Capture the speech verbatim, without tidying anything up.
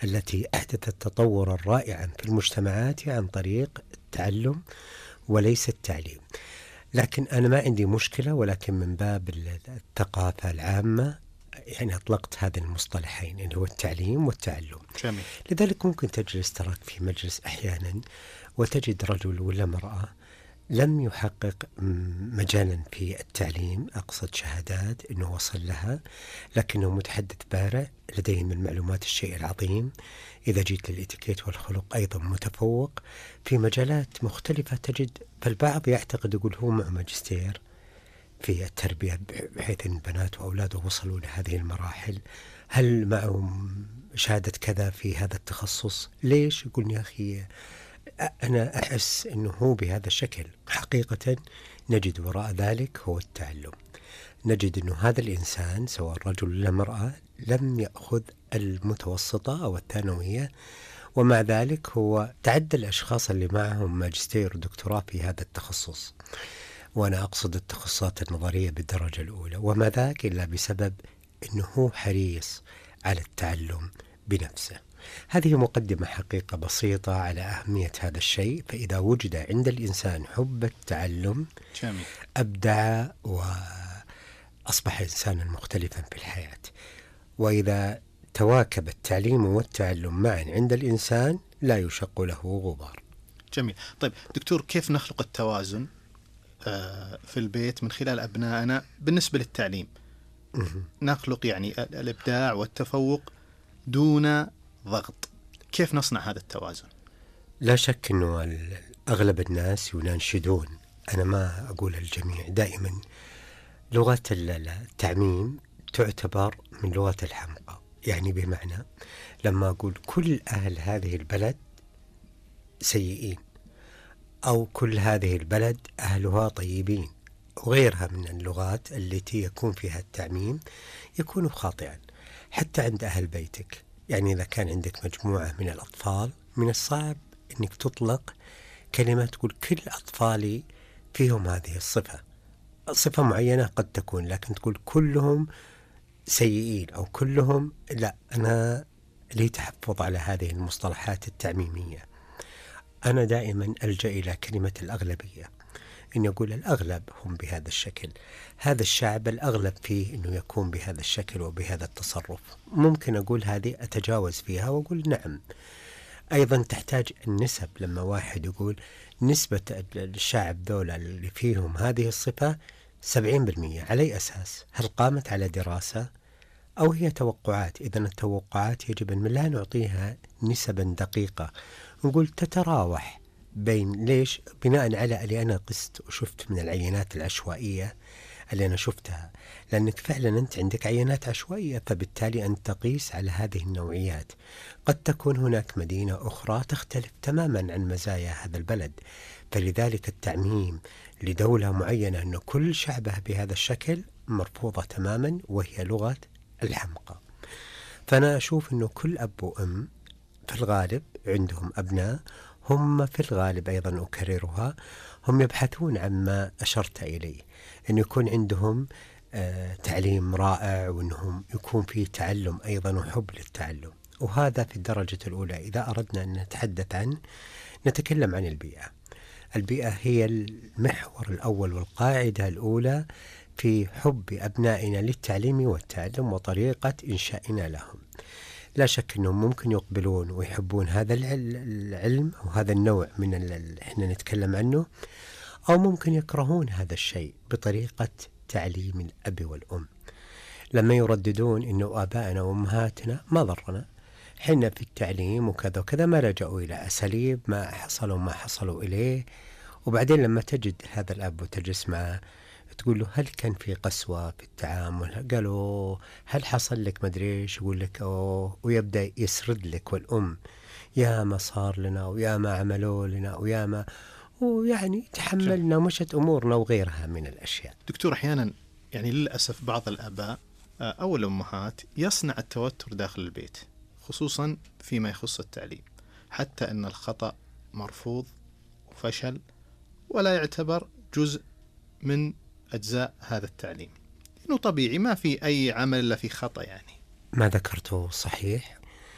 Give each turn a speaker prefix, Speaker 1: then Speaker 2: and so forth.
Speaker 1: التي أحدثت تطورا رائعا في المجتمعات عن طريق التعلم وليس التعليم. لكن أنا ما عندي مشكلة، ولكن من باب الثقافة العامة يعني أطلقت هذه المصطلحين اللي هو التعليم والتعلم.
Speaker 2: جميل.
Speaker 1: لذلك ممكن تجلس تراك في مجلس أحيانا وتجد رجل ولا امرأة لم يحقق مجالا في التعليم، أقصد شهادات أنه وصل لها، لكنه متحدث بارع لديه من المعلومات الشيء العظيم. إذا جيت للإتيكيت والخلق أيضا متفوق في مجالات مختلفة تجد. فالبعض يعتقد يقول هو مع ماجستير في التربية بحيث أن البنات وأولاده وصلوا لهذه المراحل، هل معهم شهادة كذا في هذا التخصص؟ ليش؟ يقول يا أخي أنا أحس أنه هو بهذا الشكل. حقيقة نجد وراء ذلك هو التعلم. نجد أنه هذا الإنسان سواء رجل ولا امرأة لم يأخذ المتوسطة أو الثانوية، ومع ذلك هو تعدى الأشخاص اللي معهم ماجستير ودكتوراه في هذا التخصص، وأنا أقصد التخصصات النظرية بالدرجة الأولى، وما ذاك إلا بسبب أنه هو حريص على التعلم بنفسه. هذه مقدمة حقيقة بسيطة على أهمية هذا الشيء. فإذا وجد عند الإنسان حب التعلم
Speaker 2: جميل.
Speaker 1: أبدع وأصبح إنسانا مختلفا في الحياة. وإذا تواكب التعليم والتعلم معا عند الإنسان لا يشق له غبار.
Speaker 2: جميل. طيب دكتور، كيف نخلق التوازن في البيت من خلال أبنائنا بالنسبة للتعليم؟ نخلق يعني الإبداع والتفوق دون ضغط. كيف نصنع هذا التوازن؟
Speaker 1: لا شك أنه أغلب الناس يناشدون، أنا ما أقول الجميع، دائما لغة التعميم تعتبر من لغة الحمقى. يعني بمعنى لما أقول كل أهل هذه البلد سيئين، أو كل هذه البلد أهلها طيبين، وغيرها من اللغات التي يكون فيها التعميم يكون خاطئا حتى عند أهل بيتك. يعني إذا كان عندك مجموعة من الأطفال من الصعب أنك تطلق كلمة تقول كل أطفالي فيهم هذه الصفة. صفة معينة قد تكون، لكن تقول كلهم سيئين أو كلهم، لا، أنا لي تحفظ على هذه المصطلحات التعميمية. أنا دائما ألجأ إلى كلمة الأغلبية، إن يقول الأغلب هم بهذا الشكل، هذا الشعب الأغلب فيه أنه يكون بهذا الشكل وبهذا التصرف. ممكن أقول هذه أتجاوز فيها وأقول نعم. أيضا تحتاج النسب، لما واحد يقول نسبة الشعب ذولا اللي فيهم هذه الصفة سبعين بالمئة، على أي أساس؟ هل قامت على دراسة أو هي توقعات؟ إذن التوقعات يجب أن لا نعطيها نسبا دقيقة، نقول تتراوح بين. ليش؟ بناء على اللي أنا قست وشفت من العينات العشوائية اللي أنا شفتها، لأنك فعلا أنت عندك عينات عشوائية، فبالتالي أنت تقيس على هذه النوعيات. قد تكون هناك مدينة أخرى تختلف تماما عن مزايا هذا البلد، فلذلك التعميم لدولة معينة أن كل شعبها بهذا الشكل مرفوضة تماما، وهي لغة الحمقى. فأنا أشوف أنه كل أب وأم في الغالب عندهم أبناء، هم في الغالب أيضا أكررها، هم يبحثون عما أشرت إليه، أن يكون عندهم آه تعليم رائع، وأنهم يكون فيه تعلم أيضا وحب للتعلم. وهذا في الدرجة الأولى. إذا أردنا أن نتحدث عن نتكلم عن البيئة. البيئة هي المحور الأول والقاعدة الأولى في حب أبنائنا للتعليم والتعلم وطريقة إنشائنا لهم. لا شك أنهم ممكن يقبلون ويحبون هذا العلم أو هذا النوع من اللي احنا نتكلم عنه، أو ممكن يكرهون هذا الشيء بطريقة تعليم الأب والأم، لما يرددون أنه آبائنا وأمهاتنا ما ضرنا، حنا في التعليم وكذا وكذا، ما لجأوا إلى أساليب ما حصلوا ما حصلوا إليه. وبعدين لما تجد هذا الأب وتجلس معه تقول له هل كان في قسوة في التعامل؟ قالوا هل حصل لك مدري ايش؟ يقول لك أوه، ويبدأ يسرد لك. والأم يا ما صار لنا ويا ما عملوا لنا ويا ما، ويعني تحملنا ومشت أمورنا وغيرها من الأشياء.
Speaker 2: دكتور، أحيانا يعني للأسف بعض الآباء أو الأمهات يصنع التوتر داخل البيت، خصوصا فيما يخص التعليم، حتى أن الخطأ مرفوض وفشل ولا يعتبر جزء من أجزاء هذا التعليم، إنه طبيعي، ما في أي عمل إلا في خطأ. يعني
Speaker 1: ما ذكرته صحيح،